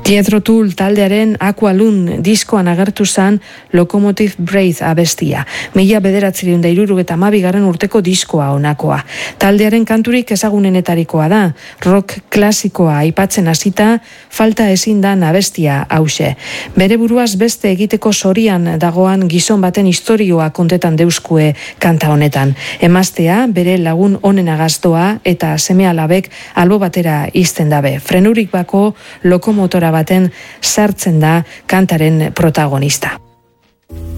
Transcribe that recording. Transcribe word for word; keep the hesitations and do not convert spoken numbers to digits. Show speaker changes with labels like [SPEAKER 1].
[SPEAKER 1] Jethro Tull taldearen Aqualung diskoan agertu zen Locomotive Breath abestia. Mila bederatziehun eta hirurogeita hamabigarren urteko diskoa honakoa. Taldearen kanturik ezagunenetarikoa da. Rock klasikoa aipatzen hasita, falta ezin da abestia hause. Bere buruaz beste egiteko zorian dagoan gizon baten istorioa kontetan deuskue kanta honetan. Emaztea bere lagun onena gaztoa eta seme-alabek albo batera izten dabe. Frenurik bako lokomotora baten sartzen da kantaren protagonista.